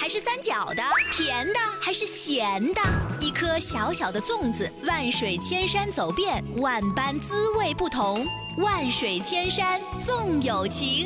还是三角的？甜的还是咸的？一颗小小的粽子，万水千山走遍，万般滋味不同。万水千山粽有情。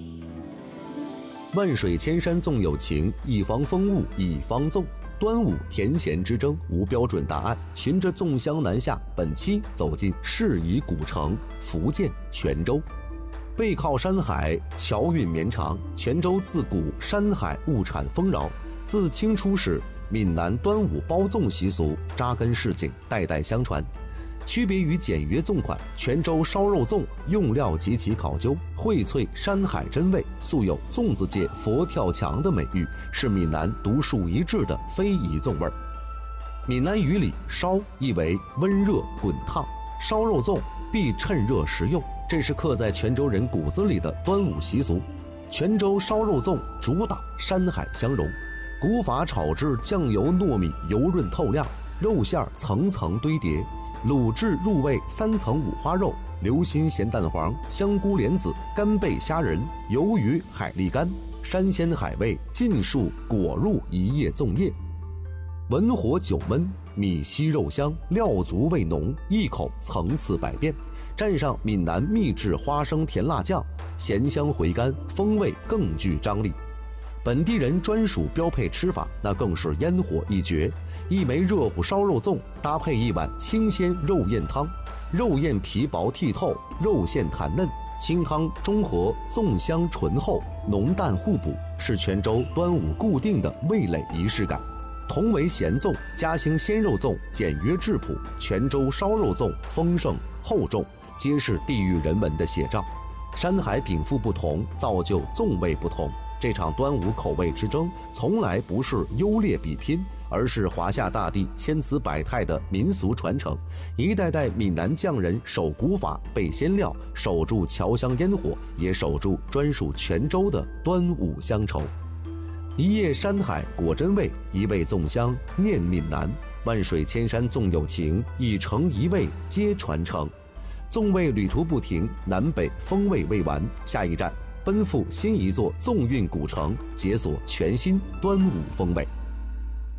万水千山粽有情，一方风物一方粽。端午甜咸之争无标准答案，循着粽香南下，本期走进适宜古城福建泉州。背靠山海，侨韵绵长。泉州自古山海物产丰饶，自清初时，闽南端午包粽习俗扎根市井，代代相传。区别于简约粽款，泉州烧肉粽用料极其考究，荟萃山海真味，素有粽子界佛跳墙的美誉，是闽南独树一帜的非遗粽味儿。闽南语里烧意为温热滚烫，烧肉粽必趁热食用，这是刻在泉州人骨子里的端午习俗。泉州烧肉粽主打山海相融，古法炒制酱油糯米油润透亮，肉馅层层堆叠，卤制入味3层五花肉、流心咸蛋黄、香菇莲子、干贝虾仁、鱿鱼海蛎干，山鲜海味尽数裹入一叶粽叶。文火久焖，米稀肉香，料足味浓，一口层次百变。蘸上闽南秘制花生甜辣酱，咸香回甘，风味更具张力。本地人专属标配吃法，那更是烟火一绝。一枚热乎烧肉粽搭配一碗清鲜肉燕汤，肉燕皮薄剔透，肉馅弹嫩，清汤中和，粽香醇厚，浓淡互补，是泉州端午固定的味蕾仪式感。同为咸粽，嘉兴鲜肉粽简约质朴，泉州烧肉粽丰盛厚重，皆是地域人文的写照。山海禀赋不同，造就粽味不同。这场端午口味之争，从来不是优劣比拼，而是华夏大地千姿百态的民俗传承。一代代闽南匠人守古法，备鲜料，守住侨香烟火，也守住专属泉州的端午乡愁。一叶山海果真味，一味粽香念闽南。万水千山粽有情，一城一味皆传承。粽味旅途不停，南北风味未完。下一站奔赴新一座粽韵古城，解锁全新端午风味。